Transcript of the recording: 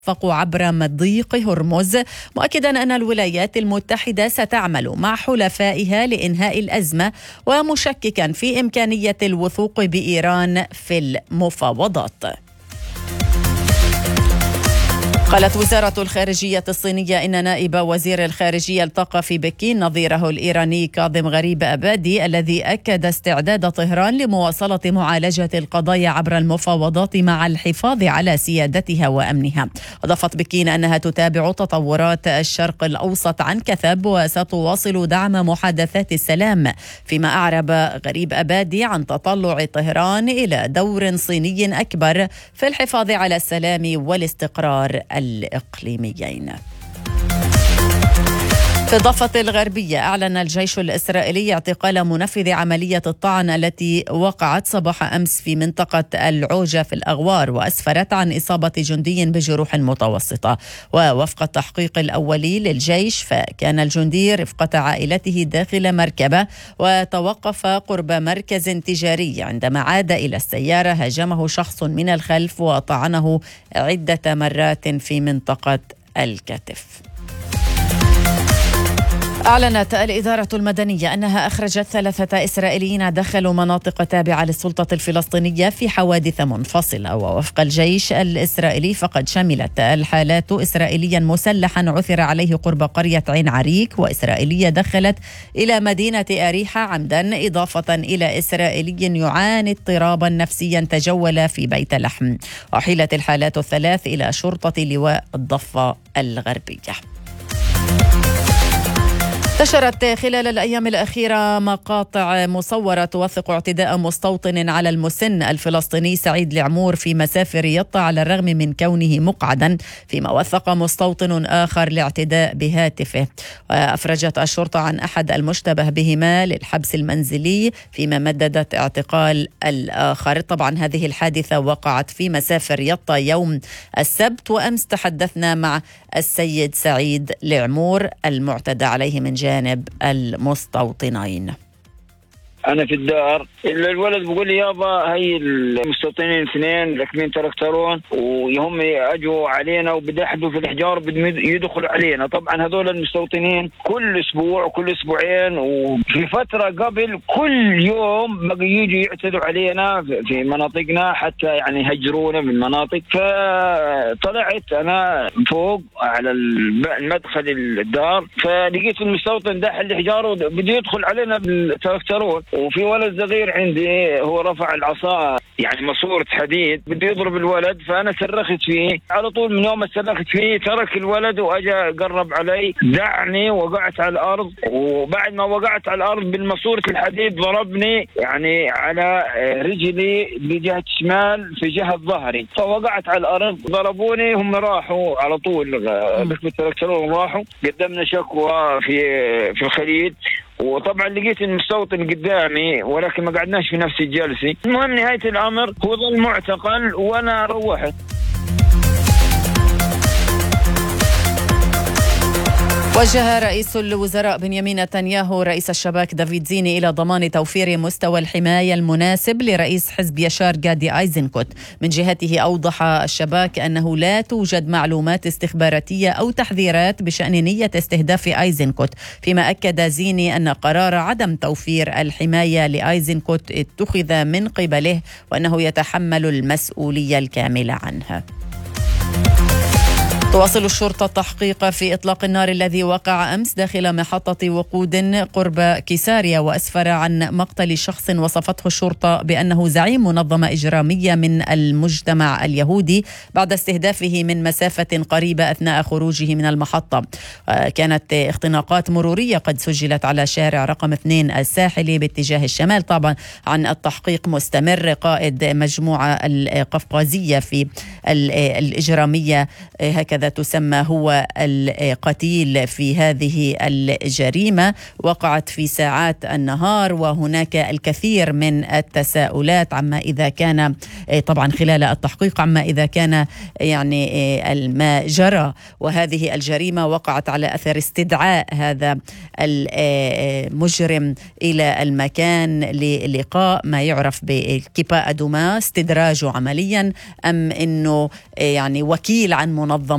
عبر مضيق هرمز، مؤكدا أن الولايات المتحدة ستعمل مع حلفائها لإنهاء الأزمة، ومشككا في إمكانية الوثوق بإيران في المفاوضات. قالت وزارة الخارجية الصينية إن نائب وزير الخارجية التقى في بكين نظيره الإيراني كاظم غريب أبادي، الذي أكد استعداد طهران لمواصلة معالجة القضايا عبر المفاوضات مع الحفاظ على سيادتها وأمنها. أضافت بكين أنها تتابع تطورات الشرق الأوسط عن كثب وستواصل دعم محادثات السلام، فيما أعرب غريب أبادي عن تطلع طهران إلى دور صيني أكبر في الحفاظ على السلام والاستقرار الإقليميين. في الضفة الغربية أعلن الجيش الإسرائيلي اعتقال منفذ عملية الطعن التي وقعت صباح أمس في منطقة العوجة في الأغوار، وأسفرت عن إصابة جندي بجروح متوسطة. ووفق التحقيق الأولي للجيش فكان الجندي رفقة عائلته داخل مركبة وتوقف قرب مركز تجاري، عندما عاد إلى السيارة هاجمه شخص من الخلف وطعنه عدة مرات في منطقة الكتف. أعلنت الإدارة المدنية أنها أخرجت 3 إسرائيليين دخلوا مناطق تابعة للسلطة الفلسطينية في حوادث منفصلة. ووفق الجيش الإسرائيلي فقد شملت الحالات إسرائيليا مسلحا عثر عليه قرب قرية عين عريك، وإسرائيلية دخلت إلى مدينة أريحة عمدا، إضافة إلى إسرائيلي يعاني اضطرابا نفسيا تجول في بيت لحم. وحيلت الحالات ال3 إلى شرطة لواء الضفة الغربية. انتشرت خلال الأيام الأخيرة مقاطع مصورة توثق اعتداء مستوطن على المسن الفلسطيني سعيد العمور في مسافر يطا على الرغم من كونه مقعدا، فيما وثق مستوطن آخر الاعتداء بهاتفه. وأفرجت الشرطة عن أحد المشتبه بهما للحبس المنزلي، فيما مددت اعتقال الآخر. طبعا هذه الحادثة وقعت في مسافر يطا يوم السبت، وأمس تحدثنا مع السيد سعيد العمور المعتدى عليه من جانب المستوطنين. أنا في الدار، الولد بيقول لي يابا هي المستوطنين 2 راكبين تراكترون وهم أجوا علينا وبدحدوا في الحجار بدهم يدخلوا علينا. طبعا هذول المستوطنين كل أسبوع وكل أسبوعين وفي فترة قبل كل يوم بقوا يجوا يعتدوا علينا في مناطقنا، حتى يعني يهجرونا من مناطق. فطلعت أنا فوق على المدخل الدار، فلقيت المستوطن داخل الحجار وبده يدخل علينا بالتراكترون، وفي ولد صغير عندي هو رفع العصا يعني ماسورة حديد بده يضرب الولد، فأنا صرخت فيه على طول. من يوم ما صرخت فيه ترك الولد وأجا قرب علي، دعني، وقعت على الأرض، وبعد ما وقعت على الأرض بالماسورة الحديد ضربني يعني على رجلي بجهة شمال في جهة ظهري، فوقعت على الأرض. ضربوني، هم راحوا على طول بالتراكترون راحوا. قدمنا شكوى في الخليل، وطبعا لقيت المستوطن قدامي ولكن ما قعدناش في نفس الجلسة. المهم نهاية الأمر هو ظل معتقل وأنا روحت. وجه رئيس الوزراء بنيامين نتنياهو رئيس الشباك دافيد زيني إلى ضمان توفير مستوى الحماية المناسب لرئيس حزب يشار جادي أيزنكوت. من جهته أوضح الشباك أنه لا توجد معلومات استخباراتية أو تحذيرات بشأن نية استهداف أيزنكوت، فيما أكد زيني أن قرار عدم توفير الحماية لأيزنكوت اتخذ من قبله وأنه يتحمل المسؤولية الكاملة عنها. تواصل الشرطة التحقيق في إطلاق النار الذي وقع أمس داخل محطة وقود قرب كيساريا، وأسفر عن مقتل شخص وصفته الشرطة بأنه زعيم منظمة إجرامية من المجتمع اليهودي بعد استهدافه من مسافة قريبة أثناء خروجه من المحطة. كانت اختناقات مرورية قد سجلت على شارع رقم 2 الساحلي باتجاه الشمال. طبعا عن التحقيق مستمر. قائد مجموعة القفقازية في الإجرامية هكذا هكذا تسمى هو القتيل في هذه الجريمة وقعت في ساعات النهار، وهناك الكثير من التساؤلات عما إذا كان طبعا خلال التحقيق عما إذا كان يعني ما جرى. وهذه الجريمة وقعت على أثر استدعاء هذا المجرم إلى المكان للقاء ما يعرف بكيبا أدوما، استدراجه عمليا أم أنه يعني وكيل عن منظمة